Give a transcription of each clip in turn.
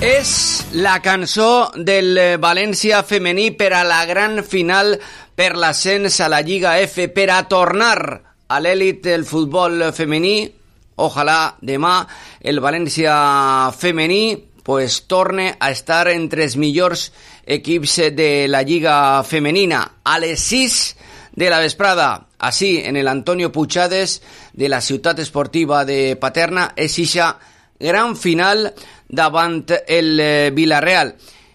És la cançó del València femení per a la gran final per l'ascens a la Lliga F, per a tornar a l'èlit del futbol femení. Ojalà demà el València femení pues torne a estar entre els millors equips de la Lliga femenina. A les 6 de la vesprada, així en el Antonio Puigades de la ciutat esportiva de Paterna, és ixa gran final davant el Villarreal.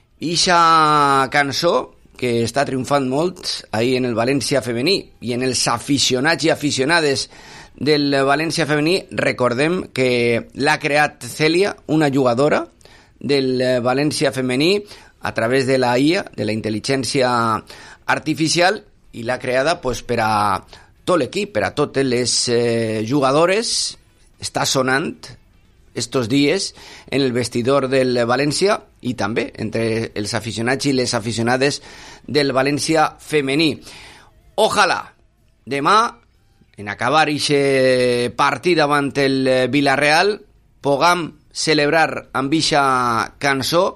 Ixa cançó que està triomfant molt ahí en el València femení i en els aficionats i aficionades del València femení. Recordem que l'ha creat Cèlia, una jugadora del València femení, a través de la IA, de la intel·ligència artificial, i l'ha creada pues, per a tot l'equip, per a totes les jugadores. Està sonant estos dies en el vestidor del València i també entre els aficionats i les aficionades del València femení. Ojalà demà, en acabar aquest partit davant el Villarreal, puguem celebrar amb eixa cançó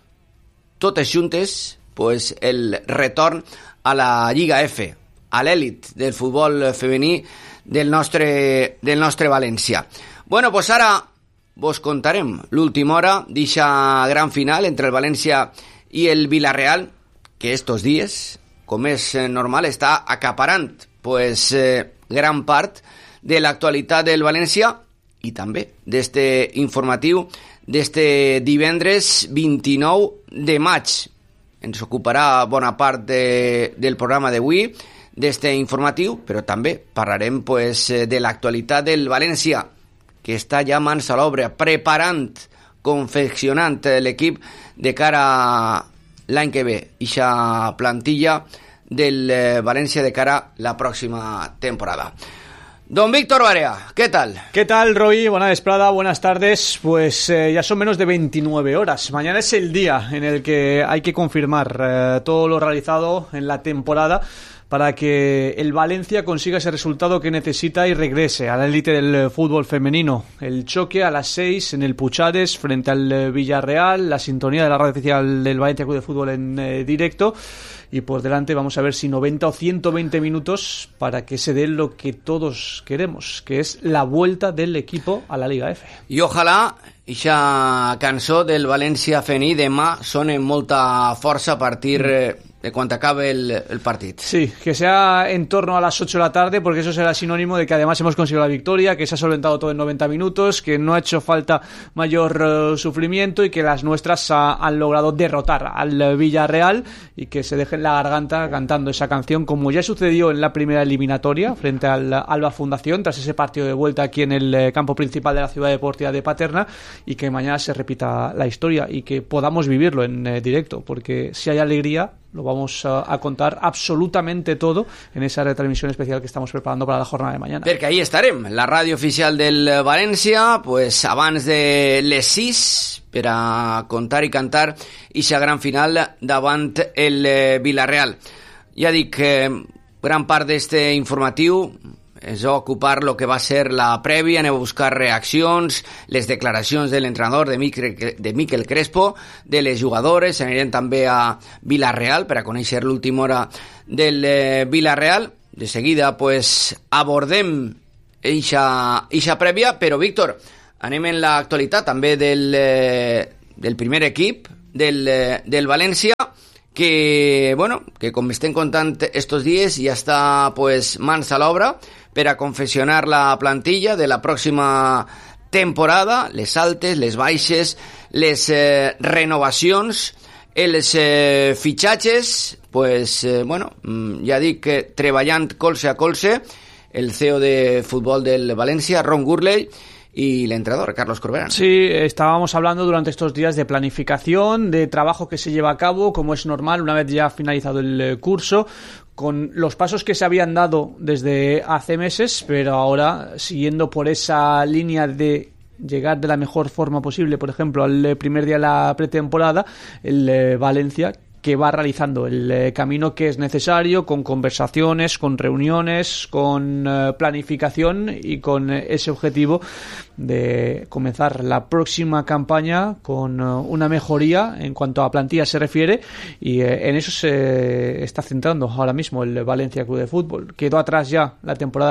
totes juntes pues, el retorn a la Lliga F, a l'èlit del futbol femení del nostre València. Bueno, pues ara vos contarem l'última hora d'eixa gran final entre el València i el Villarreal, que estos dies, com és normal, està acaparant pues, gran part de l'actualitat del València i també d'este informatiu d'este divendres 29 de maig. Ens ocuparà bona part del programa d'avui, d'este informatiu, però també parlarem pues, de l'actualitat del València, que està ja mans a l'obra, preparant, confeccionant l'equip de cara a l'any que ve, ixa plantilla del València de cara a la pròxima temporada. Don Víctor Barea, ¿qué tal? ¿Qué tal, Roy? Buena vesprada, buenas tardes. Pues ya son menos de 29 horas. Mañana es el día en el que hay que confirmar todo lo realizado en la temporada para que el Valencia consiga ese resultado que necesita y regrese a la élite del fútbol femenino. El choque a las 6 en el Puigades frente al Villarreal, la sintonía de la radio oficial del Valencia Club de Fútbol en directo, y por delante vamos a ver si 90 o 120 minutos para que se dé lo que todos queremos, que es la vuelta del equipo a la Liga F. I ojalà ixa cançó del València femení demà sona amb molta força a partir de quan acabe el partit. Sí, que sea en torno a las 8 de la tarde, porque eso será sinónimo de que además hemos conseguido la victoria, que se ha solventado todo en 90 minutos, que no ha hecho falta mayor sufrimiento y que las nuestras han logrado derrotar al Villarreal y que se dejen la garganta cantando esa canción, como ya sucedió en la primera eliminatoria frente al Alba Fundación, tras ese partido de vuelta aquí en el campo principal de la ciudad deportiva de Paterna, y que mañana se repita la historia y que podamos vivirlo en directo, porque si hay alegría lo vamos a contar absolutamente todo en esa retransmisión especial que estamos preparando para la jornada de mañana. Perquè ahí estarem, la ràdio oficial del València, pues abans de les 6 per a contar i cantar ixa gran final davant el Villarreal. Ja dic, gran part d'este informatiu es va ocupar lo que va ser la prèvia, anem a buscar reaccions, les declaracions de l'entrenador de Miquel Crespo, de les jugadores, anirem també a Villarreal per a conèixer l'última hora del Villarreal. De seguida pues abordem eixa prèvia, però Víctor, anem en l'actualitat també del primer equip del València, que, bueno, que com estem contant estos dies ja està pues mans a l'obra per a confeccionar la plantilla de la pròxima temporada, les altes, les baixes, les renovacions, els fitxatges, pues, bueno, ja dic que treballant colze a colze, el CEO de futbol del València, Ron Gurley, y el entrenador, Carlos Corberán. Sí, estábamos hablando durante estos días de planificación, de trabajo que se lleva a cabo, como es normal, una vez ya finalizado el curso, con los pasos que se habían dado desde hace meses, pero ahora siguiendo por esa línea de llegar de la mejor forma posible, por ejemplo, al primer día de la pretemporada, el Valencia que va realizando el camino que es necesario, con conversaciones, con reuniones, con planificación y con ese objetivo de comenzar la próxima campaña con una mejoría en cuanto a plantilla se refiere, y en eso se está centrando ahora mismo el Valencia Club de Fútbol. Quedó atrás ya la temporada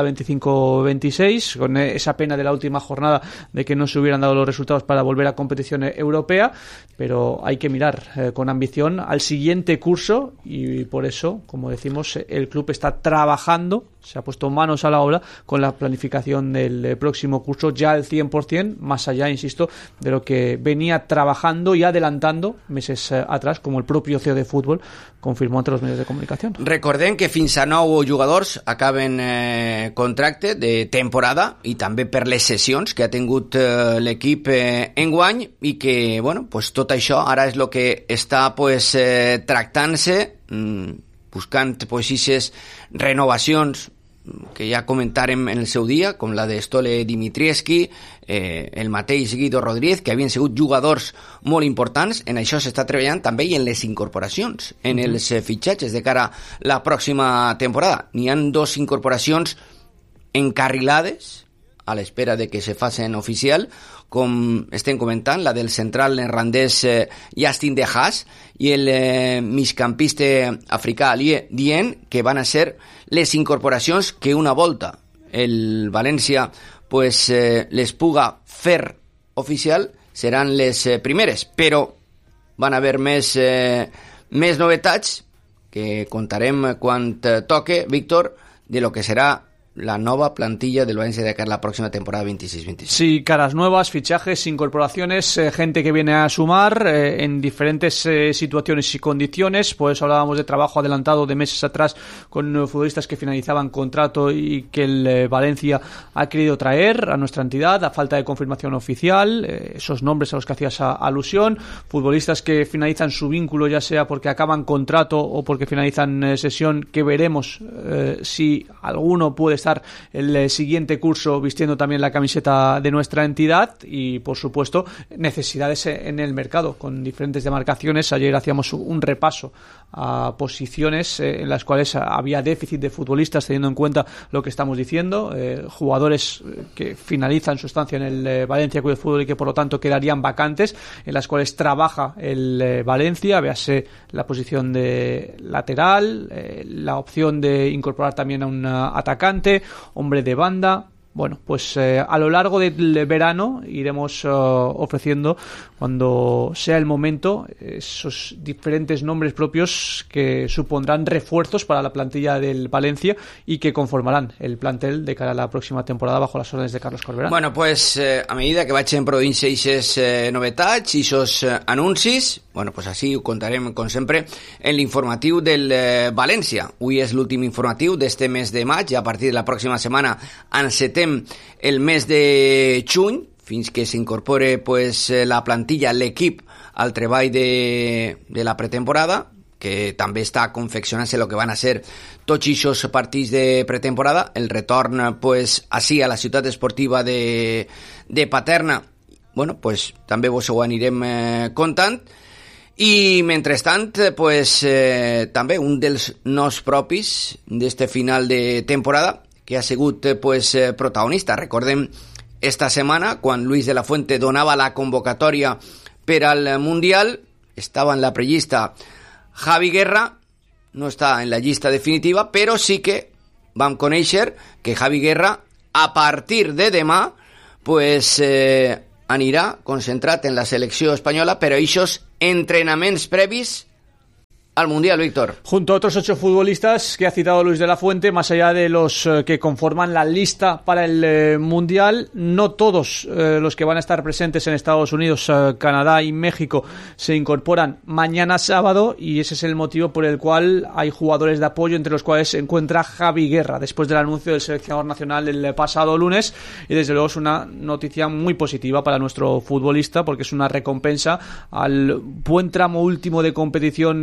25-26 con esa pena de la última jornada de que no se hubieran dado los resultados para volver a competición europea, pero hay que mirar con ambición al siguiente curso, y por eso, como decimos, el club está trabajando, se ha puesto manos a la obra con la planificación del próximo curso ya al 100%, más allá, insisto, de lo que venía trabajando y adelantando meses atrás, como el propio CEO de fútbol confirmó ante los medios de comunicación. Recordem que fins a 9 jugadors acaben contracte de temporada, i també per les sessions que ha tingut l'equip enguany, i que, bueno, pues tot això ara és el que està pues tractant-se, buscant pues aquestes renovacions que ja comentarem en el seu dia, com la de Stole Dimitrievski, el mateix Guido Rodríguez, que havien sigut jugadors molt importants. En això s'està treballant també, i en les incorporacions, en els fitxatges de cara a la pròxima temporada. N'hi han 2 incorporacions encarrilades a l'espera de que se facin oficial, com estem comentant, la del central neerlandès Justin De Haas i el migcampista africà Alie Dien, que van a ser les incorporacions que una volta el València pues, les puga fer oficial, seran les primeres, però van haver més novetats que contarem quan toque, Víctor, de lo que serà la nueva plantilla del Valencia de cara a la próxima temporada 26-27. Sí, caras nuevas, fichajes, incorporaciones, gente que viene a sumar en diferentes situaciones y condiciones. Por eso hablábamos de trabajo adelantado de meses atrás con futbolistas que finalizaban contrato y que el Valencia ha querido traer a nuestra entidad a falta de confirmación oficial, esos nombres a los que hacías alusión, futbolistas que finalizan su vínculo ya sea porque acaban contrato o porque finalizan sesión, que veremos si alguno puede estar el siguiente curso vistiendo también la camiseta de nuestra entidad, y por supuesto necesidades en el mercado con diferentes demarcaciones. Ayer hacíamos un repaso a posiciones en las cuales había déficit de futbolistas, teniendo en cuenta lo que estamos diciendo, jugadores que finalizan su estancia en el Valencia Club de Fútbol y que por lo tanto quedarían vacantes, en las cuales trabaja el Valencia. Véase la posición de lateral, la opción de incorporar también a un atacante, hombre de banda. Bueno, pues a lo largo del verano iremos ofreciendo, cuando sea el momento, esos diferentes nombres propios que supondrán refuerzos para la plantilla del Valencia y que conformarán el plantel de cara a la próxima temporada bajo las órdenes de Carlos Corberán. Bueno, pues a medida que vagin produint-se aquestes novetats i aquests anuncis, bueno, pues així ho contarem, com sempre, en l'informatiu del València. Avui és l'últim informatiu d'este mes de maig, i a partir de la pròxima setmana encetem el mes de juny, fins que s'incorpore pues, la plantilla, l'equip, al treball de la pretemporada, que també està confeccionant-se el que van a ser tots aquests partits de pretemporada, el retorn pues, així a la ciutat esportiva de Paterna. Bueno, pues també vos ho anirem contant. I mentrestant, pues, també un dels nos propis d'este final de temporada, que ha sigut pues, protagonista. Recordem esta setmana, quan Luis de la Fuente donava la convocatòria per al Mundial, estava en la prellista Javi Guerra, no està en la llista definitiva, però sí que vam conèixer que Javi Guerra, a partir de demà, pues, anirà concentrat en la selecció espanyola per a aquests entrenaments previs al Mundial, Víctor. Junto a otros 8 futbolistas que ha citado Luis de la Fuente, más allá de los que conforman la lista para el Mundial, no todos los que van a estar presentes en Estados Unidos, Canadá y México se incorporan mañana sábado, y ese es el motivo por el cual hay jugadores de apoyo, entre los cuales se encuentra Javi Guerra, después del anuncio del seleccionador nacional el pasado lunes, y desde luego es una noticia muy positiva para nuestro futbolista, porque es una recompensa al buen tramo último de competición que ha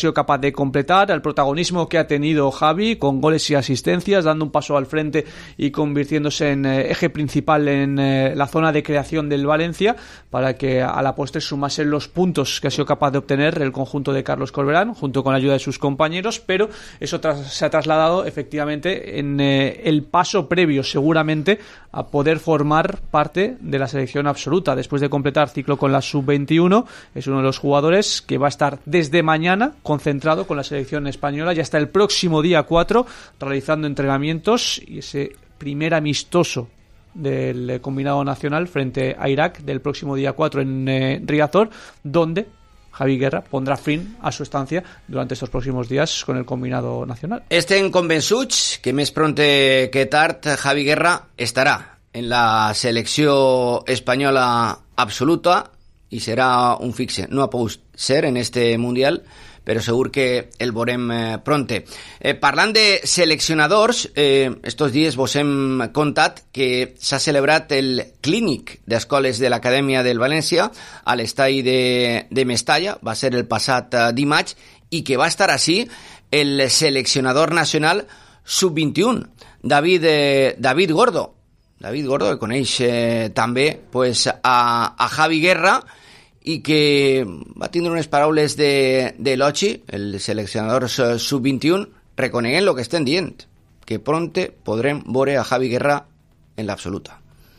sido capaz de completar, el protagonismo que ha tenido Javi con goles y asistencias, dando un paso al frente y convirtiéndose en eje principal en la zona de creación del Valencia, para que a la postre sumasen los puntos que ha sido capaz de obtener el conjunto de Carlos Corberán, junto con la ayuda de sus compañeros, pero eso se ha trasladado efectivamente en el paso previo seguramente a poder formar parte de la selección absoluta. Después de completar ciclo con la sub-21, es uno de los jugadores que va a estar desde mañana concentrado con la selección española y hasta el próximo día 4 realizando entrenamientos, y ese primer amistoso del combinado nacional frente a Irak del próximo día 4 en Riazor, donde Javi Guerra pondrà fin a su estancia durante estos próximos días con el combinado nacional. Estem convençuts que més pronte que tard Javi Guerra estarà en la selecció espanyola absoluta i serà un fixe. No ha pogut ser en este Mundial, però segur que el veurem pronte. Parlant de seleccionadors, estos dies vos hem contat que s'ha celebrat el clínic d'escoles de l'Acadèmia del València a l'estadi de Mestalla, va ser el passat dimarts, i que va estar així el seleccionador nacional sub-21, David Gordo. David Gordo, que coneix també pues, a Javi Guerra, i que va tindre unes paraules d'elogi, el seleccionador sub-21, reconeguent el que estem dient, que pronte podrem veure a Javi Guerra en l'absoluta.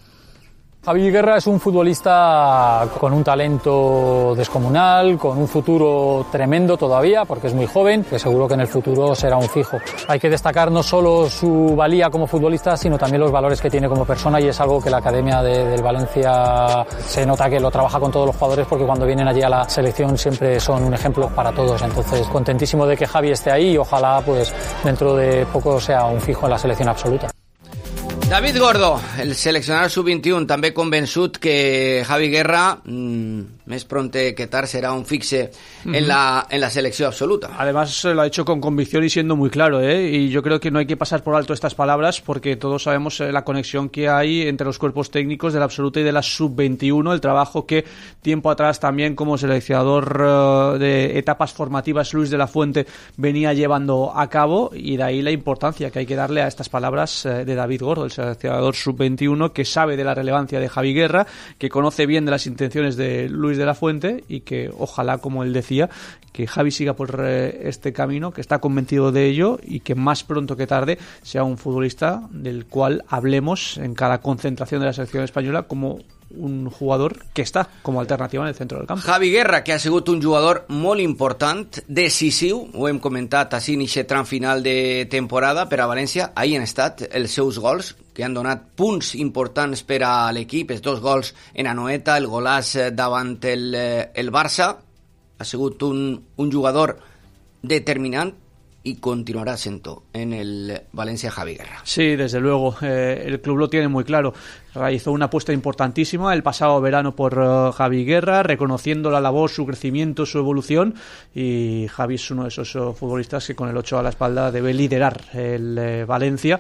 Javi Guerra es un futbolista con un talento descomunal, con un futuro tremendo todavía, porque es muy joven, que seguro que en el futuro será un fijo. Hay que destacar no solo su valía como futbolista, sino también los valores que tiene como persona, y es algo que la Academia del Valencia se nota que lo trabaja con todos los jugadores, porque cuando vienen allí a la selección siempre son un ejemplo para todos. Entonces, contentísimo de que Javi esté ahí y ojalá pues dentro de poco sea un fijo en la selección absoluta. David Gordo, el seleccionador sub-21, també convençut que Javi Guerra més pronte que tard será un fixe en la selección absoluta. Además lo ha hecho con convicción y siendo muy claro, y yo creo que no hay que pasar por alto estas palabras, porque todos sabemos la conexión que hay entre los cuerpos técnicos de la absoluta y de la sub-21, el trabajo que tiempo atrás también como seleccionador de etapas formativas Luis de la Fuente venía llevando a cabo, y de ahí la importancia que hay que darle a estas palabras de David Gordo, el seleccionador sub-21, que sabe de la relevancia de Javi Guerra, que conoce bien de las intenciones de Luis de la Fuente, y que ojalá, como él decía, que Javi siga por este camino, que está convencido de ello, y que más pronto que tarde sea un futbolista del cual hablemos en cada concentración de la selección española como un jugador que està com a alternativa en el centre del camp. Javi Guerra, que ha sigut un jugador molt important, decisiu, ho hem comentat així en aquest tram final de temporada per a València. Ahí han estat els seus gols, que han donat punts importants per a l'equip, els 2 gols en Anoeta, el golàs davant el Barça. Ha sigut un jugador determinant y continuará siendo en el Valencia Javi Guerra. Sí, desde luego, el club lo tiene muy claro. Realizó una apuesta importantísima el pasado verano por Javi Guerra, reconociendo la labor, su crecimiento, su evolución, y Javi es uno de esos futbolistas que con el 8 a la espalda debe liderar el Valencia.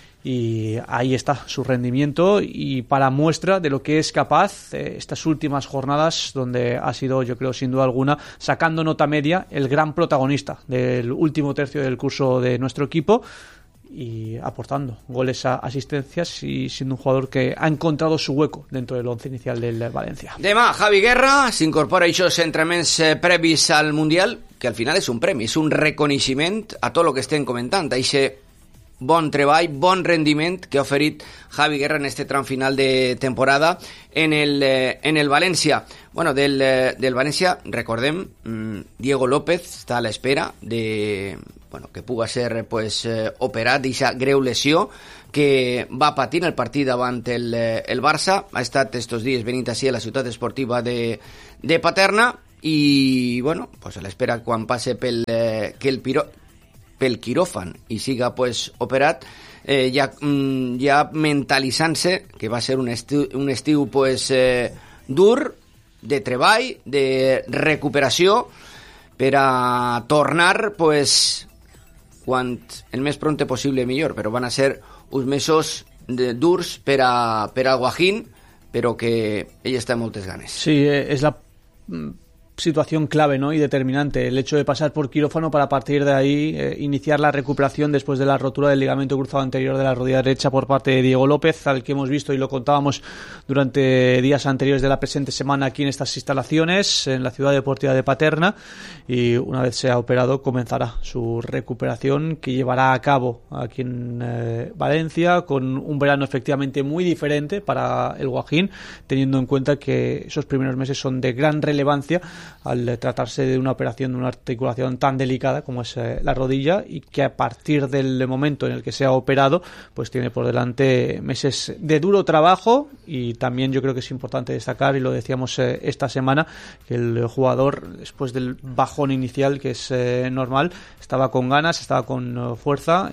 Y ahí está su rendimiento, y para muestra de lo que es capaz estas últimas jornadas, donde ha sido, yo creo, sin duda alguna, sacando nota media, el gran protagonista del último tercio del curso de nuestro equipo, y aportando goles, a asistencias, y siendo un jugador que ha encontrado su hueco dentro del once inicial del Valencia. Demà, Javi Guerra s'incorpora a aquests entrenaments previs al Mundial, que al final és un premi, és un reconeixement a tot el que estem comentant, a aquest bon treball, bon rendiment que ha oferit Javi Guerra en este tram final de temporada en el València. Bueno, del València, recordem, Diego López està a l'espera de que puga ser operat d'aquesta greu lesió que va patir en el partit davant el Barça. Ha estat estos dies venint així a la ciutat esportiva de Paterna, i a l'espera quan passe pel quiròfan i siga operat, ja mentalitzant-se que va ser un estiu dur, de treball, de recuperació, per a tornar quan el més pronte possible millor, però van a ser uns mesos durs per a Guajín, però que ell està amb moltes ganes. Sí, és la situación clave, ¿no? Y determinante, el hecho de pasar por quirófano para a partir de ahí iniciar la recuperación después de la rotura del ligamento cruzado anterior de la rodilla derecha por parte de Diego López, al que hemos visto y lo contábamos durante días anteriores de la presente semana aquí en estas instalaciones en la ciudad deportiva de Paterna, y una vez sea operado comenzará su recuperación, que llevará a cabo aquí en Valencia, con un verano efectivamente muy diferente para el Guajín, teniendo en cuenta que esos primeros meses son de gran relevancia al tratarse de una operación de una articulación tan delicada como es la rodilla, y que a partir del momento en el que sea operado pues tiene por delante meses de duro trabajo. Y también yo creo que es importante destacar, y lo decíamos esta semana, que el jugador, después del bajón inicial que es normal, estaba con ganas, estaba con fuerza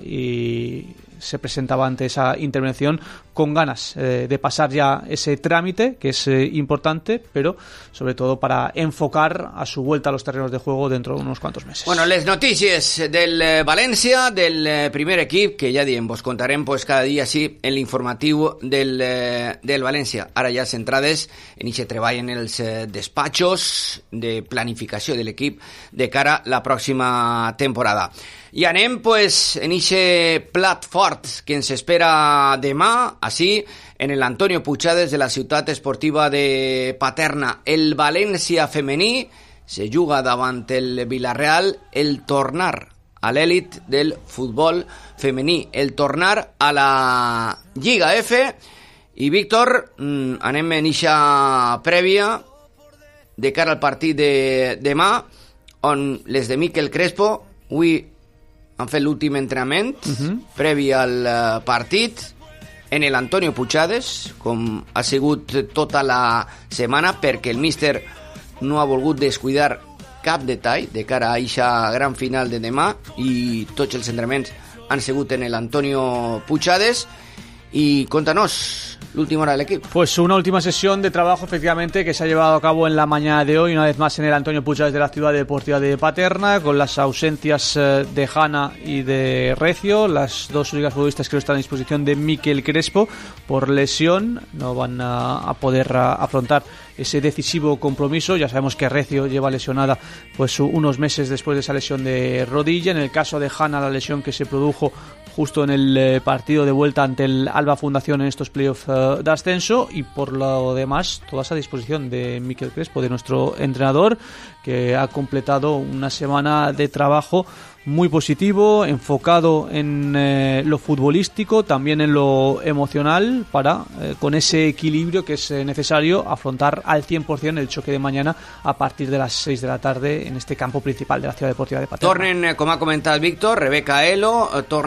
y se presentaba ante esa intervención con ganas de pasar ya ese trámite, que es importante, pero sobre todo para enfocar a su vuelta a los terrenos de juego dentro de unos cuantos meses. Bueno, les notícies del València, del primer equip, que ja diem, vos contarem pues, cada dia sí en l'informatiu del València. Ara ja centrades en aquest treball en els despatxos de planificació de l'equip de cara a la pròxima temporada. I anem pues, en aquest plat fort que ens espera demà, així, en el Antonio Puigades de la ciutat esportiva de Paterna. El València femení se juga davant el Villarreal, el tornar a l'èlit del futbol femení, el tornar a la Lliga F. I Víctor, anem en eixa prèvia de cara al partit de demà, on les de Miquel Crespo avui han fet l'últim entrenament previ al partit en el Antonio Puigades, com ha sigut tota la setmana, perquè el míster no ha volgut descuidar cap detall de cara a eixa gran final de demà, i tots els entrenaments han sigut en el Antonio Puigades. Y contanos l'última hora del equipo. Pues una última sesión de trabajo efectivamente que se ha llevado a cabo en la mañana de hoy, una vez más en el Antonio Puigades de la ciudad deportiva de Paterna, con las ausencias de Hanna y de Recio, las dos únicas futbolistas que no están a disposición de Miquel Crespo por lesión. No van a poder afrontar ese decisivo compromiso. Ya sabemos que Recio lleva lesionada pues unos meses después de esa lesión de rodilla. En el caso de Hanna, la lesión que se produjo justo en el partido de vuelta ante el Alba Fundación en estos playoffs de ascenso, y por lo demás todas a disposición de Miquel Crespo, de nuestro entrenador, que ha completado una semana de trabajo muy positivo, enfocado en lo futbolístico, también en lo emocional, para con ese equilibrio que es necesario afrontar al 100% el choque de mañana a partir de las 6 de la tarde en este campo principal de la ciudad deportiva de Paterna. Tornen, com ha comentat Víctor, Rebeca Elo,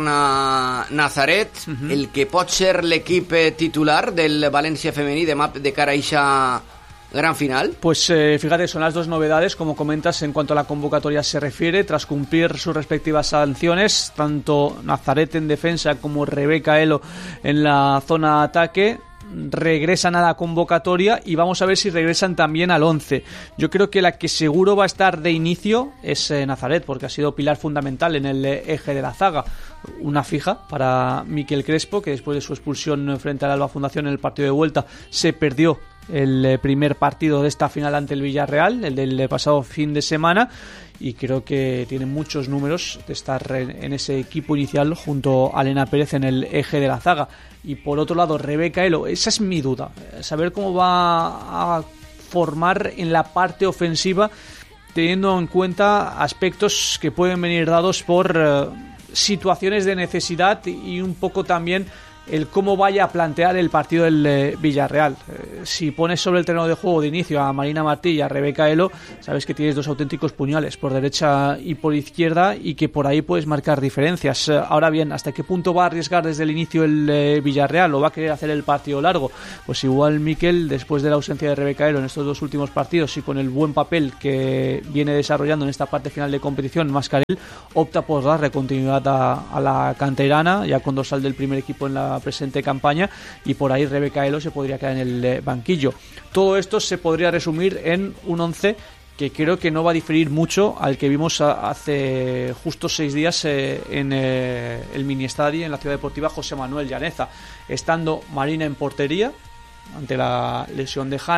torna Nazaret, el que pot ser l'equip titular del València femení demà de cara a eixa gran final. Pues fíjate, son las dos novedades, como comentas, en cuanto a la convocatoria se refiere. Tras cumplir sus respectivas sanciones, tanto Nazaret en defensa como Rebeca Elo en la zona ataque regresan a la convocatoria, y vamos a ver si regresan también al 11. Yo creo que la que seguro va a estar de inicio es Nazaret, porque ha sido pilar fundamental en el eje de la zaga. Una fija para Miquel Crespo, que después de su expulsión frente al Alba Fundación en el partido de vuelta se perdió el primer partido de esta final ante el Villarreal, el del pasado fin de semana, y creo que tiene muchos números de estar en ese equipo inicial junto a Elena Pérez en el eje de la zaga. Y por otro lado, Rebeca Elo, esa es mi duda, saber cómo va a formar en la parte ofensiva, teniendo en cuenta aspectos que pueden venir dados por situaciones de necesidad, y un poco también el cómo vaya a plantear el partido del Villarreal. Si pones sobre el terreno de juego de inicio a Marina Martí y a Rebeca Elo, sabes que tienes dos auténticos puñales por derecha y por izquierda, y que por ahí puedes marcar diferencias. Ahora bien, ¿hasta qué punto va a arriesgar desde el inicio el Villarreal, o va a querer hacer el partido largo? Pues igual Miquel, después de la ausencia de Rebeca Elo en estos dos últimos partidos y con el buen papel que viene desarrollando en esta parte final de competición, Mascarell opta por darle continuidad a la canterana, ya con dorsal del primer equipo en la presente campaña, y por ahí Rebeca Elo se podría quedar en el banquillo. Todo esto se podría resumir en un 11 que creo que no va a diferir mucho al que vimos hace justo 6 días en el mini estadio en la ciudad deportiva José Manuel Llaneza, estando Marina en portería ante la lesión de Hanna,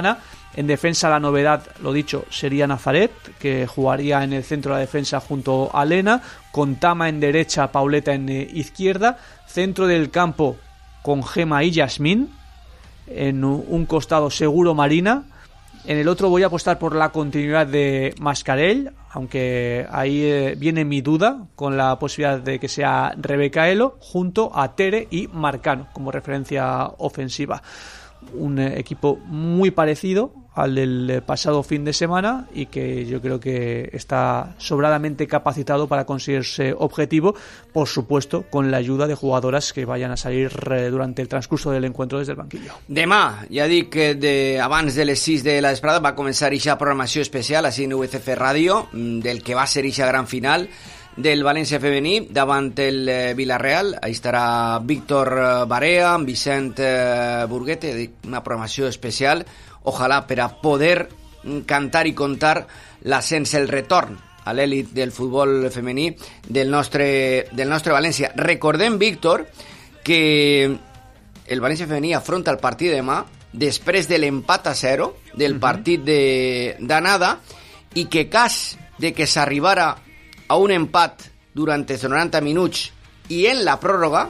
En defensa, la novedad, lo dicho, sería Nazaret, que jugaría en el centro de la defensa junto a Lena, con Tama en derecha, Pauleta en izquierda, centro del campo con Gema y Yasmín, en un costado seguro Marina, en el otro voy a apostar por la continuidad de Mascarell, aunque ahí viene mi duda con la posibilidad de que sea Rebeca Elo, junto a Tere y Marcano como referencia ofensiva. Un equipo muy parecido al del pasado fin de semana y que yo creo que está sobradamente capacitado para conseguir ese objetivo, por supuesto con la ayuda de jugadoras que vayan a salir durante el transcurso del encuentro desde el banquillo. Demà, ja dic que abans de les 6 de la vesprada va començar eixa programació especial així en UCF Ràdio del que va ser eixa gran final del València femení davant el Villarreal. Ahí estarà Víctor Barea, Vicent Burguete, una programació especial, ojalà per a poder cantar i contar l'ascens, el retorn a l'èlit del futbol femení del nostre València. Recordem, Víctor, que el València femení afronta el partit de demà després de l'empat a 0 del partit d'anada i que cas de que s'arribara a un empat durant els 90 minuts i en la pròrroga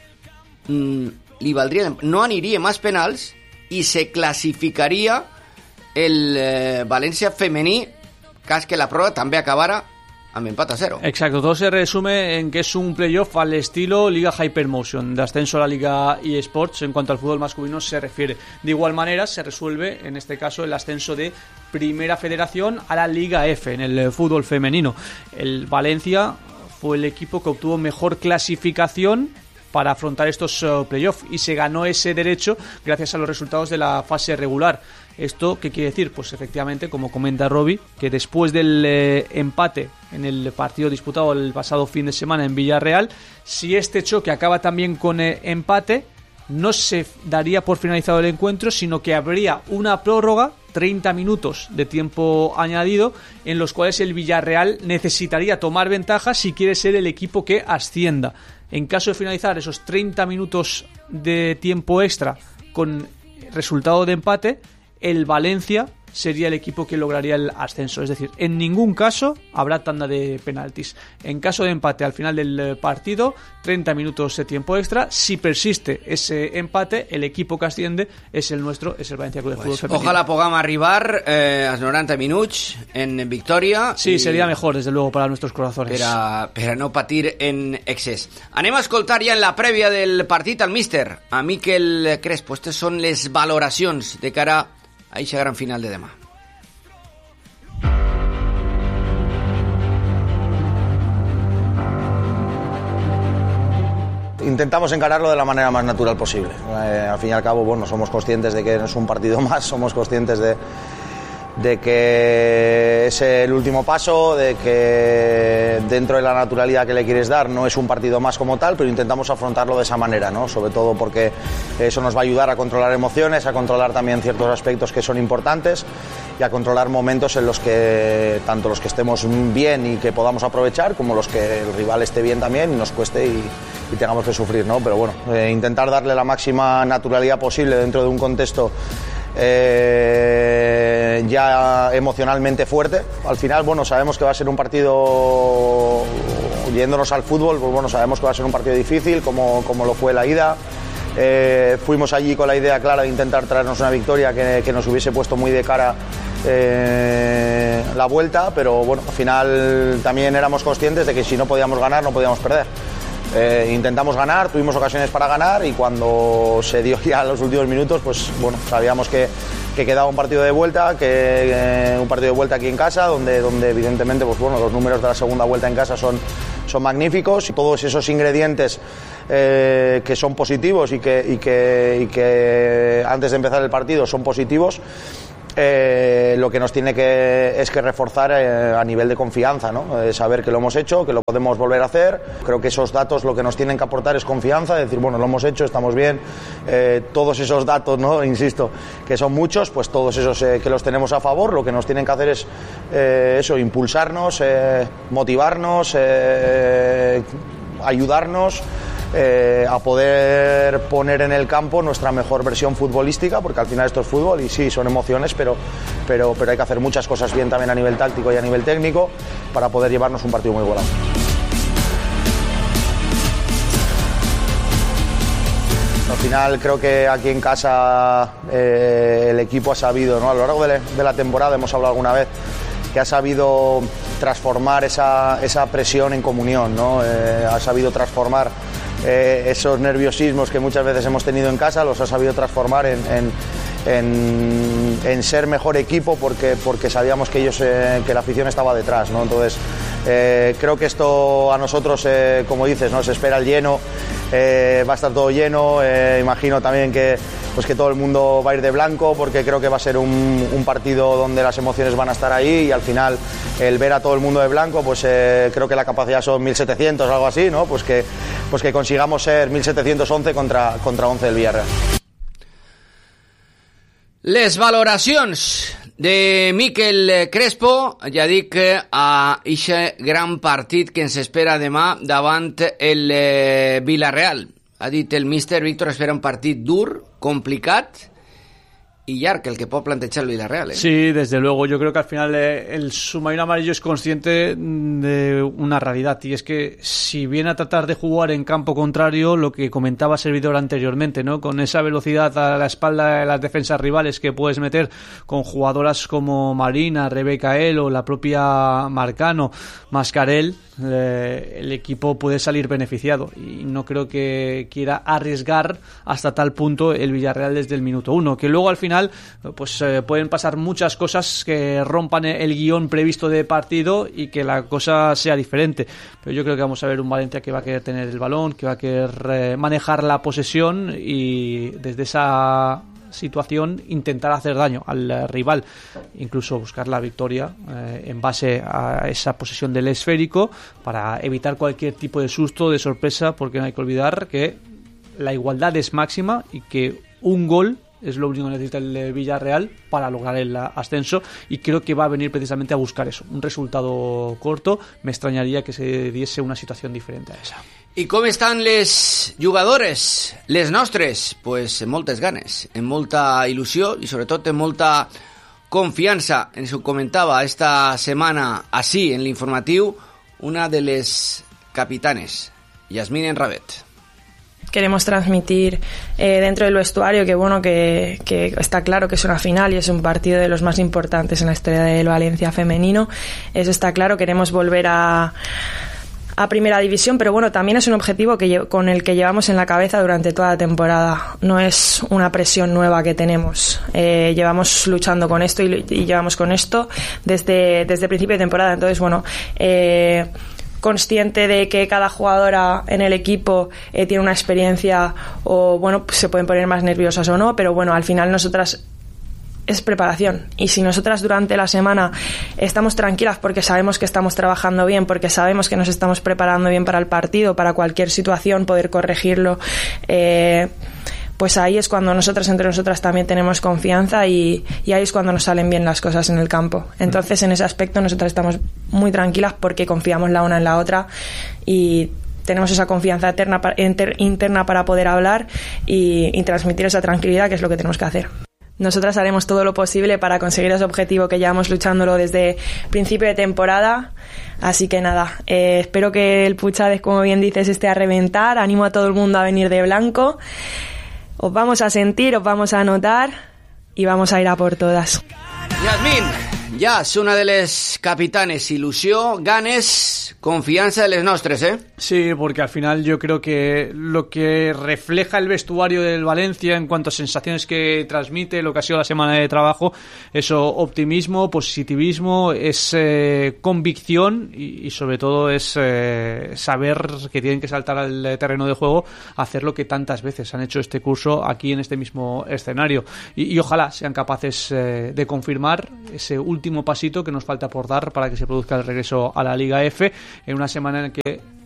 li valdria, no aniria més penals i se classificaria el València femení cas que la pròrroga també acabara amb empat a 0. Exacto, todo se resume en que es un playoff al estilo Liga Hypermotion, de ascenso a la Liga eSports en cuanto al fútbol masculino se refiere. De igual manera se resuelve en este caso el ascenso de Primera Federación a la Liga F en el fútbol femenino. El Valencia fue el equipo que obtuvo mejor clasificación para afrontar estos playoffs y se ganó ese derecho gracias a los resultados de la fase regular. ¿Esto qué quiere decir? Pues efectivamente, como comenta Robbie, que después del empate en el partido disputado el pasado fin de semana en Villarreal, si este choque acaba también con empate, no se daría por finalizado el encuentro, sino que habría una prórroga, 30 minutos de tiempo añadido, en los cuales el Villarreal necesitaría tomar ventaja si quiere ser el equipo que ascienda. En caso de finalizar esos 30 minutos de tiempo extra con resultado de empate, el Valencia sería el equipo que lograría el ascenso. Es decir, en ningún caso habrá tanda de penaltis. En caso de empate al final del partido, 30 minutos de tiempo extra. Si persiste ese empate, el equipo que asciende es el nuestro, es el Valencia Club de Fútbol Femenino. Ojalá podamos arribar als 90 minuts en victòria. Sí, sería mejor, desde luego, para nuestros corazones. Per a no patir en excés. Anem a escoltar ja en la prèvia del partit al míster, a Miquel Crespo. Aquestes són les valoracions de cara a eixa gran final de demà. Intentamos encararlo de la manera más natural posible. Al fin y al cabo, bueno, somos conscientes de que no es un partido más, somos conscientes de que es el último paso, de que dentro de la naturalidad que le quieres dar no es un partido más como tal, pero intentamos afrontarlo de esa manera, ¿no? Sobre todo porque eso nos va a ayudar a controlar emociones, a controlar también ciertos aspectos que son importantes y a controlar momentos en los que tanto los que estemos bien y que podamos aprovechar, como los que el rival esté bien también y nos cueste y tengamos que sufrir, ¿no? Pero bueno, intentar darle la máxima naturalidad posible dentro de un contexto ya emocionalmente fuerte. Al final, bueno, sabemos que va a ser un partido, yéndonos al fútbol, pues bueno, sabemos que va a ser un partido difícil, como lo fue la ida. Fuimos allí con la idea clara de intentar traernos una victoria que nos hubiese puesto muy de cara la vuelta, pero bueno, al final también éramos conscientes de que si no podíamos ganar, no podíamos perder. Intentamos ganar, tuvimos ocasiones para ganar y cuando se dio ya los últimos minutos, pues bueno, sabíamos que quedaba un partido de vuelta, un partido de vuelta aquí en casa, donde evidentemente, pues bueno, los números de la segunda vuelta en casa son magníficos y todos esos ingredientes que son positivos y que antes de empezar el partido son positivos. Lo que nos tiene que reforzar a nivel de confianza, ¿no? Saber que lo hemos hecho, que lo podemos volver a hacer. Creo que esos datos lo que nos tienen que aportar es confianza, decir, bueno, lo hemos hecho, estamos bien. Todos esos datos, ¿no? Insisto, que son muchos, pues todos esos que los tenemos a favor, lo que nos tienen que hacer es eso, impulsarnos, motivarnos, ayudarnos a poder poner en el campo nuestra mejor versión futbolística, porque al final esto es fútbol y sí, son emociones, pero hay que hacer muchas cosas bien también a nivel táctico y a nivel técnico para poder llevarnos un partido muy igualado. Al final creo que aquí en casa el equipo ha sabido, ¿no? A lo largo de la temporada hemos hablado alguna vez que ha sabido transformar esa presión en comunión, ¿no? Ha sabido transformar esos nerviosismos que muchas veces hemos tenido en casa, los ha sabido transformar en ser mejor equipo porque sabíamos que que la afición estaba detrás, ¿no? Entonces creo que esto a nosotros, como dices, ¿no? Se espera el lleno, va a estar todo lleno, imagino también que todo el mundo va a ir de blanco, porque creo que va a ser un partido donde las emociones van a estar ahí, y al final el ver a todo el mundo de blanco, creo que la capacidad son 1.700 o algo así, ¿no? Pues que consigamos ser 1.711 contra 11 del Villarreal. Les valoracions de Miquel Crespo, ja dic, a ixe gran partit que ens espera demà davant el Villarreal. Ha dit el míster, Víctor, espera un partit dur, complicat y llarg, el que puede plantear el Villarreal, ¿eh? Sí, desde luego. Yo creo que al final el submarino amarillo es consciente de una realidad, y es que si viene a tratar de jugar en campo contrario, lo que comentaba Servidor anteriormente, ¿no? Con esa velocidad a la espalda de las defensas rivales que puedes meter con jugadoras como Marina, Rebeca El o la propia Marcano, Mascarell, el equipo puede salir beneficiado, y no creo que quiera arriesgar hasta tal punto el Villarreal desde el minuto 1, que luego al final pueden pasar muchas cosas que rompan el guión previsto de partido y que la cosa sea diferente. Pero yo creo que vamos a ver un Valencia que va a querer tener el balón, que va a querer manejar la posesión, y desde esa situación intentar hacer daño al rival, incluso buscar la victoria en base a esa posesión del esférico, para evitar cualquier tipo de susto, de sorpresa, porque no hay que olvidar que la igualdad es máxima y que un gol es lo único que necesita el Villarreal para lograr el ascenso, y creo que va a venir precisamente a buscar eso, un resultado corto. Me extrañaría que se diese una situación diferente a esa. I com estan les jugadores, les nostres? Pues amb moltes ganes, amb molta il·lusió i sobretot amb molta confiança. Ens ho comentava esta setmana així en l'informatiu una de les capitanes, Yasmine Enrabet. Queremos transmitir dentro del vestuario que bueno, que está claro que es una final y es un partido de los más importantes en la historia del Valencia femenino. Eso está claro. Queremos volver a primera división, pero bueno, también es un objetivo con el que llevamos en la cabeza durante toda la temporada. No es una presión nueva que tenemos. Llevamos luchando con esto y llevamos con esto desde el principio de temporada. Entonces, bueno, consciente de que cada jugadora en el equipo tiene una experiencia, o bueno, pues se pueden poner más nerviosas o no, pero bueno, al final nosotras es preparación, y si nosotras durante la semana estamos tranquilas porque sabemos que estamos trabajando bien, porque sabemos que nos estamos preparando bien para el partido, para cualquier situación poder corregirlo, pues ahí es cuando nosotras entre nosotras también tenemos confianza, y ahí es cuando nos salen bien las cosas en el campo. Entonces en ese aspecto nosotras estamos muy tranquilas porque confiamos la una en la otra y tenemos esa confianza interna para poder hablar y transmitir esa tranquilidad, que es lo que tenemos que hacer. Nosotras haremos todo lo posible para conseguir ese objetivo que llevamos luchándolo desde principio de temporada. Así que nada, espero que el Puchades, como bien dices, esté a reventar. Animo a todo el mundo a venir de blanco. Os vamos a sentir, os vamos a notar y vamos a ir a por todas. Yasmín, ja és una de les capitanes. Il·lusió, ganes, confiança de les nostres, ¿eh? Sí, porque al final yo creo que lo que refleja el vestuario del Valencia en cuanto a sensaciones que transmite, lo que ha sido la semana de trabajo, eso, optimismo, positivismo, es convicción y sobre todo es saber que tienen que saltar al terreno de juego, hacer lo que tantas veces han hecho este curso aquí en este mismo escenario, y ojalá sean capaces de confirmar ese último pasito que nos falta por dar para que se produzca el regreso a la Liga F, en una semana en la que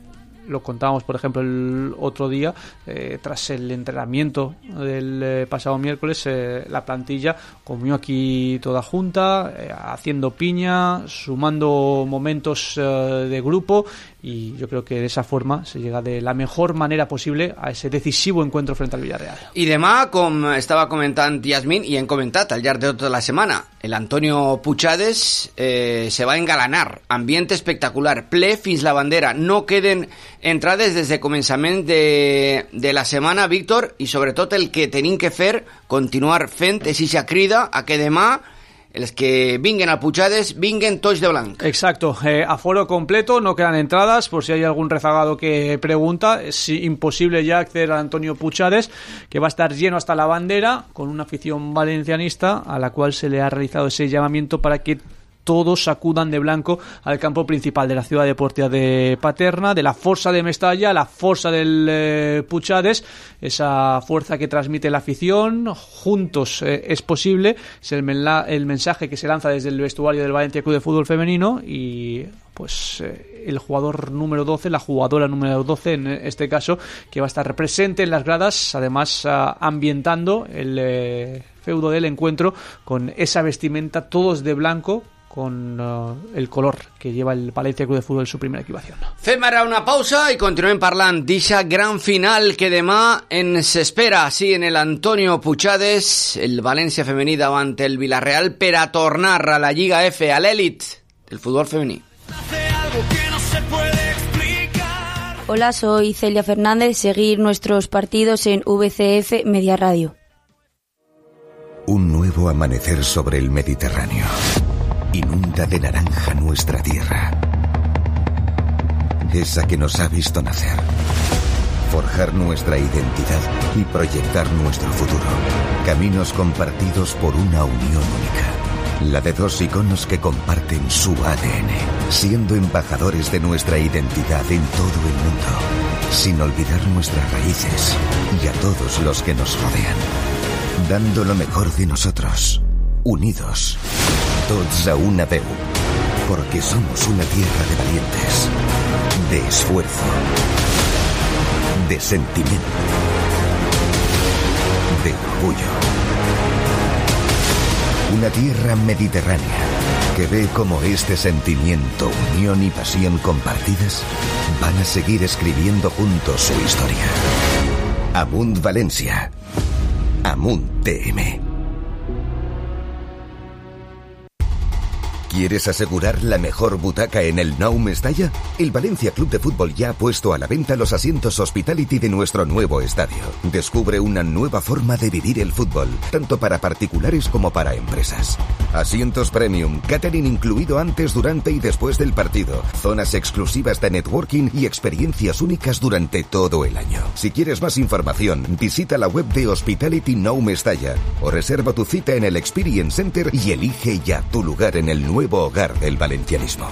lo contábamos por ejemplo el otro día, tras el entrenamiento del pasado miércoles, la plantilla comió aquí toda junta, haciendo piña, sumando momentos de grupo, y yo creo que de esa forma se llega de la mejor manera posible a ese decisivo encuentro frente al Villarreal. I demà, com estava comentant Yasmin i hem comentat al llarg de tota la setmana, el Antonio Puchades se va engalanar, ambient espectacular, ple fins la bandera, no queden entrades des de començament de la setmana, Víctor, i sobretot el que tenim que fer, continuar fent, és ixa crida a que demà els que vinguen al Puchades vinguen tots de blanc. Exacto, aforo completo, no quedan entradas, por si hay algún rezagado que pregunta. Es imposible ya acceder a Antonio Puchades, que va a estar lleno hasta la bandera, con una afición valencianista a la cual se le ha realizado ese llamamiento para que todos acudan de blanco al campo principal de la ciudad deportiva de Paterna, de la Força de Mestalla, la Força del Puchades, esa fuerza que transmite la afición. Juntos es posible, es el mensaje que se lanza desde el vestuario del Valencia Club de Fútbol Femenino, y pues el jugador número 12, la jugadora número 12 en este caso, que va a estar presente en las gradas, además ambientando el feudo del encuentro con esa vestimenta, todos de blanco, con el color que lleva el Valencia Club de Fútbol en su primera equipación. Fem ara una pausa i continuem parlant d'eixa gran final que demà ens espera, sí, en el Antonio Puchades, el València femení davant el Villarreal, per a tornar a la Lliga F, a l'èlit del futbol femení. Hola, soy Celia Fernández. Seguir nuestros partidos en VCF Media Radio. Un nuevo amanecer sobre el Mediterráneo. Inunda de naranja nuestra tierra, esa que nos ha visto nacer, forjar nuestra identidad y proyectar nuestro futuro. Caminos compartidos por una unión única, la de dos iconos que comparten su ADN, siendo embajadores de nuestra identidad en todo el mundo, sin olvidar nuestras raíces y a todos los que nos rodean, dando lo mejor de nosotros, unidos, tots a una veu, porque somos una tierra de valientes, de esfuerzo, de sentimiento, de orgullo. Una tierra mediterránea que ve como este sentimiento, unión y pasión compartidas van a seguir escribiendo juntos su historia. Amunt Valencia, Amunt TM. ¿Quieres asegurar la mejor butaca en el Nou Mestalla? El Valencia Club de Fútbol ya ha puesto a la venta los asientos Hospitality de nuestro nuevo estadio. Descubre una nueva forma de vivir el fútbol, tanto para particulares como para empresas. Asientos premium, catering incluido antes, durante y después del partido, zonas exclusivas de networking y experiencias únicas durante todo el año. Si quieres más información, visita la web de Hospitality Nou Mestalla o reserva tu cita en el Experience Center y elige ya tu lugar en el nuevo hogar del valencianismo.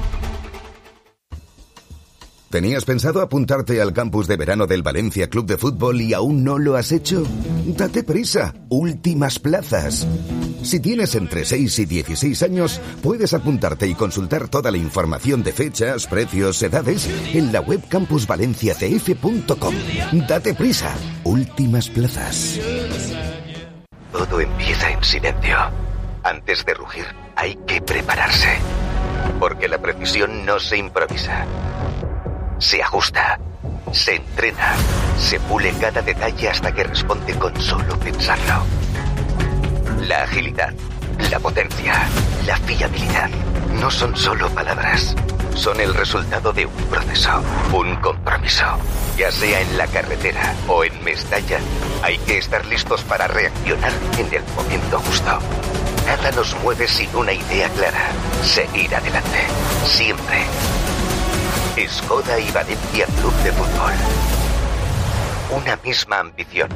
¿Tenías pensado apuntarte al campus de verano del Valencia Club de Fútbol y aún no lo has hecho? Date prisa, últimas plazas. Si tienes entre 6 y 16 años, puedes apuntarte y consultar toda la información de fechas, precios, edades en la web campusvalenciacf.com. Date prisa, últimas plazas. Todo empieza en silencio. Antes de rugir, hay que prepararse. Porque la precisión no se improvisa. Se ajusta, se entrena, se pule cada detalle hasta que responde con solo pensarlo. La agilidad, la potencia, la fiabilidad no son solo palabras. Son el resultado de un proceso, un compromiso. Ya sea en la carretera o en Mestalla, hay que estar listos para reaccionar en el momento justo. Nada nos mueve sin una idea clara. Seguir adelante. Siempre. Skoda y Valencia Club de Fútbol. Una misma ambición.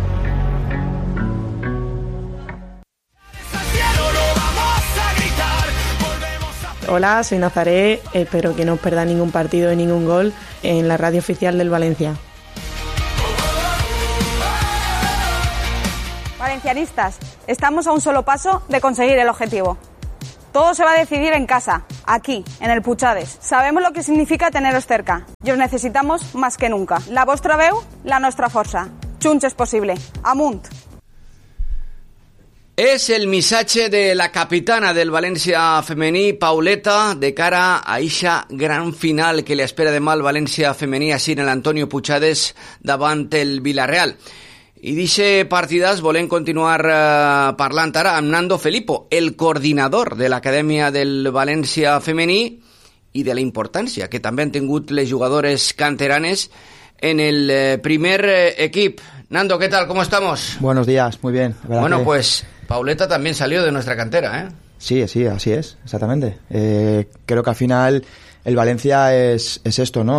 Hola, soy Nazaré. Espero que no os perdáis ningún partido y ningún gol en la radio oficial del Valencia. Valencianistas, estamos a un solo paso de conseguir el objetivo. Todo se va a decidir en casa, aquí, en el Puigdàlets. Sabemos lo que significa teneros cerca y os necesitamos más que nunca. La vostra veu, la nostra força. Junts és possible. Amunt! És el missatge de la capitana del València femení, Pauleta, de cara a eixa gran final que li espera demà el València femení així en l'Antonio Puigdàlets davant el Villarreal. I d'eixe partidàs volem continuar parlant ara amb Nando Filippo, el coordinador de l'Acadèmia del València femení, i de la importància que també han tingut les jugadores canteranes en el primer equip. Nando, ¿qué tal? ¿Cómo estamos? Buenos días, muy bien. Bueno, pues Pauleta también salió de nuestra cantera, ¿eh? Sí, así es, exactamente. Creo que al final el Valencia es esto, ¿no?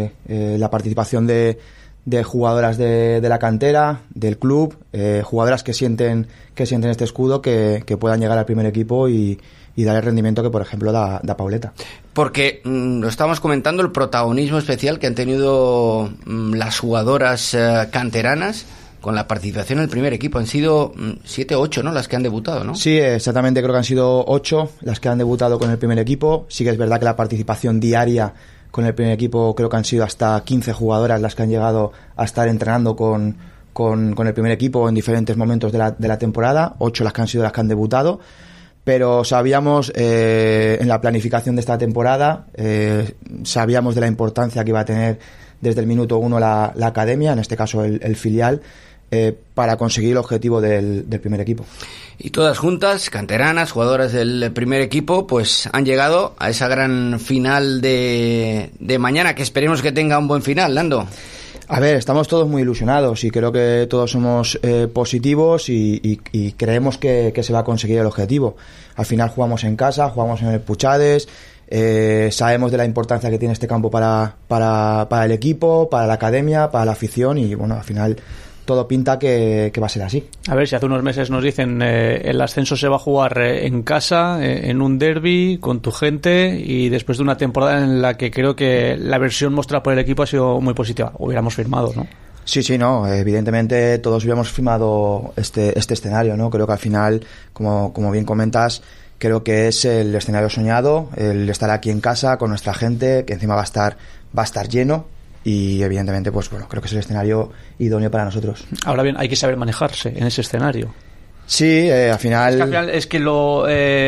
La participación de jugadoras de la cantera, del club, jugadoras que sienten este escudo, que puedan llegar al primer equipo y dar el rendimiento que, por ejemplo, da Pauleta. Porque lo estamos comentando, el protagonismo especial que han tenido las jugadoras canteranas con la participación en el primer equipo. Han sido 7 o 8, ¿no?, las que han debutado, ¿no? Sí, exactamente, creo que han sido 8 las que han debutado con el primer equipo. Sí que es verdad que la participación diaria con el primer equipo, creo que han sido hasta 15 jugadoras las que han llegado a estar entrenando con el primer equipo en diferentes momentos de la temporada. 8 las que han sido las que han debutado. Pero sabíamos en la planificación de esta temporada, sabíamos de la importancia que iba a tener desde el minuto 1 la academia, en este caso el filial, para conseguir el objetivo del primer equipo. Y todas juntas, canteranas, jugadoras del primer equipo, pues han llegado a esa gran final de mañana, que esperemos que tenga un buen final, Nando. A ver, estamos todos muy ilusionados y creo que todos somos positivos y creemos que se va a conseguir el objetivo. Al final jugamos en casa, jugamos en el Puigdàlets, sabemos de la importancia que tiene este campo para el equipo, para la academia, para la afición y bueno, al final todo pinta que va a ser así. A ver, si hace unos meses nos dicen el ascenso se va a jugar en casa, en un derbi, con tu gente, y después de una temporada en la que creo que la versión mostrada por el equipo ha sido muy positiva. Hubiéramos firmado, ¿no? Sí, no, evidentemente todos hubiéramos firmado este escenario, ¿no? Creo que al final, como bien comentas, creo que es el escenario soñado, el estar aquí en casa con nuestra gente, que encima va a estar lleno. Y evidentemente, pues bueno, creo que es el escenario idóneo para nosotros. Ahora bien, hay que saber manejarse en ese escenario. Sí, al final... Es que lo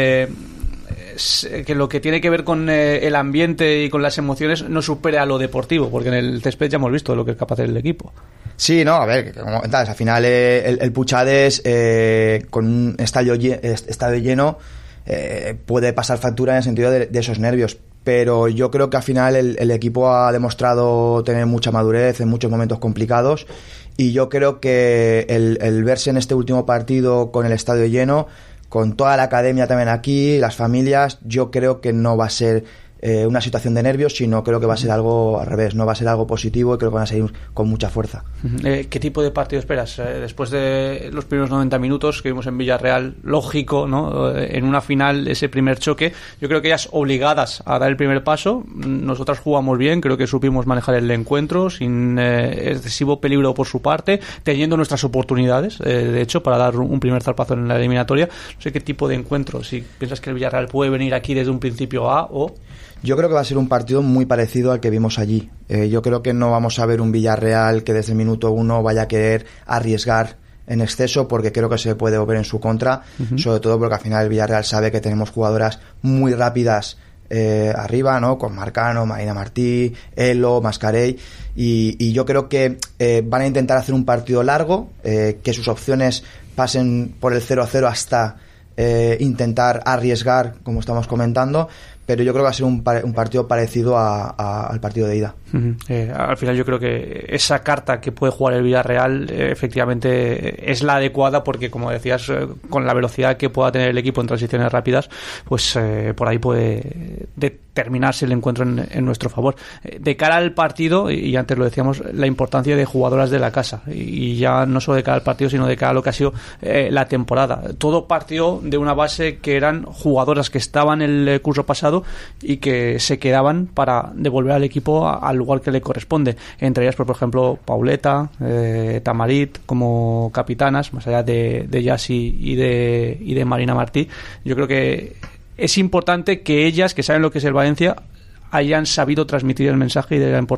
que tiene que ver con el ambiente y con las emociones no supera a lo deportivo, porque en el césped ya hemos visto lo que es capaz de hacer el equipo. Sí, no, a ver, como comentas, al final el Puigdàlets con un estadio lleno puede pasar factura en el sentido de esos nervios. Pero yo creo que al final el equipo ha demostrado tener mucha madurez en muchos momentos complicados y yo creo que el verse en este último partido con el estadio lleno, con toda la academia también aquí, las familias, yo creo que no va a ser una situación de nervios, sino creo que va a ser algo al revés, no va a ser algo positivo y creo que van a seguir con mucha fuerza. ¿Qué tipo de partido esperas? Después de los primeros 90 minutos que vimos en Villarreal, lógico, ¿no? En una final, ese primer choque, yo creo que ellas obligadas a dar el primer paso. Nosotras jugamos bien, creo que supimos manejar el encuentro sin excesivo peligro por su parte, teniendo nuestras oportunidades, de hecho, para dar un primer zarpazo en la eliminatoria. No sé qué tipo de encuentro, si piensas que el Villarreal puede venir aquí desde un principio A o... Yo creo que va a ser un partido muy parecido al que vimos allí. Yo creo que no vamos a ver un Villarreal que desde el minuto 1 vaya a querer arriesgar en exceso, porque creo que se puede ver en su contra, sobre todo porque al final el Villarreal sabe que tenemos jugadoras muy rápidas arriba, ¿no? Con Marcano, Marina Martí, Elo, Mascarell, y yo creo que van a intentar hacer un partido largo, que sus opciones pasen por el 0-0 hasta intentar arriesgar, como estamos comentando, pero yo creo que va a ser un partido parecido al partido de ida. Al final yo creo que esa carta que puede jugar el Villarreal efectivamente es la adecuada, porque como decías, con la velocidad que pueda tener el equipo en transiciones rápidas, pues por ahí puede determinarse el encuentro en nuestro favor. De cara al partido, y antes lo decíamos, la importancia de jugadoras de la casa, y ya no solo de cara al partido, sino de cara a lo que ha sido la temporada. Todo partió de una base que eran jugadoras que estaban el curso pasado y que se quedaban para devolver al equipo al lugar que le corresponde, entre ellas por ejemplo Pauleta, Tamarit como capitanas, más allá de Yassi y de Marina Martí. Yo creo que es importante que ellas, que saben lo que es el Valencia, hayan sabido transmitir el mensaje de la importancia